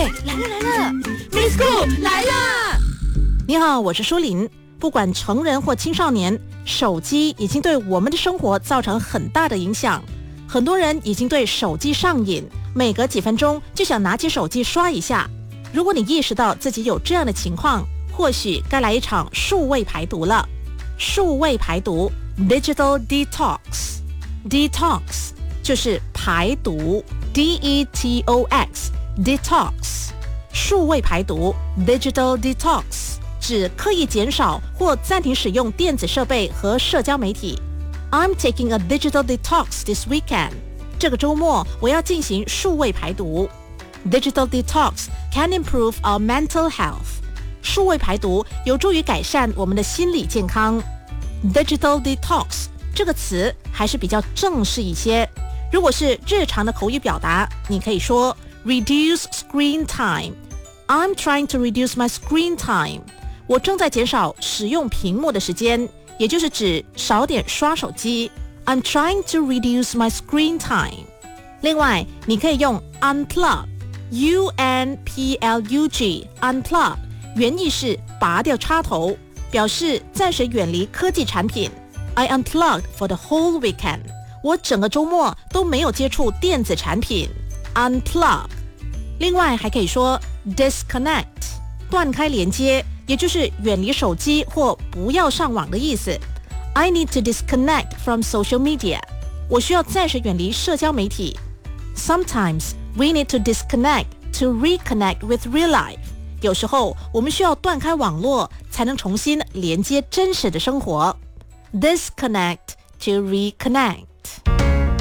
来了 ，Miss Cool 来啦！ 你好，我是舒琳。不管成人或青少年，手机已经对我们的生活造成很大的影响。很多人已经对手机上瘾，每隔几分钟就想拿起手机刷一下。如果你意识到自己有这样的情况，或许该来一场数位排毒了。数位排毒 （Digital Detox），Detox 就是排毒 ，DETOX，Detox。数位排毒 （Digital Detox） 指刻意减少或暂停使用电子设备和社交媒体。I'm taking a digital detox this weekend. 这个周末我要进行数位排毒。Digital detox can improve our mental health. 数位排毒有助于改善我们的心理健康。Digital detox 这个词还是比较正式一些。如果是日常的口语表达，你可以说 reduce screen time. I'm trying to reduce my screen time. 我正在减少使用屏幕的时间。也就是指少点刷手机。I'm trying to reduce my screen time. 另外，你可以用 unplug, U-N-P-L-U-G, unplug, 原意是拔掉插头，表示暂时远离科技产品。I unplugged for the whole weekend. 我整个周末都没有接触电子产品。Unplug. 另外还可以说 disconnect, 断开连接，也就是远离手机或不要上网的意思。I need to disconnect from social media. 我需要暂时远离社交媒体。Sometimes we need to disconnect to reconnect with real life. 有时候我们需要断开网络，才能重新连接真实的生活。Disconnect to reconnect.